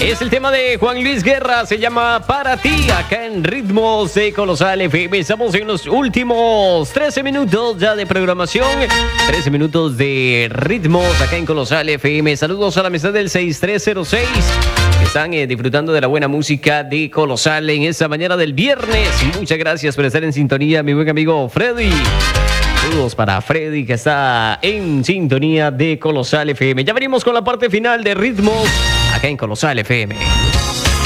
Es el tema de Juan Luis Guerra, se llama Para Ti, acá en Ritmos de Colosal FM. Estamos en los últimos 13 minutos ya de programación, 13 minutos de ritmos acá en Colosal FM. Saludos a la amistad del 6306, que están disfrutando de la buena música de Colosal en esta mañana del viernes. Muchas gracias por estar en sintonía, mi buen amigo Freddy. Saludos para Freddy, que está en sintonía de Colosal FM. Ya venimos con la parte final de ritmos acá en Colosal FM.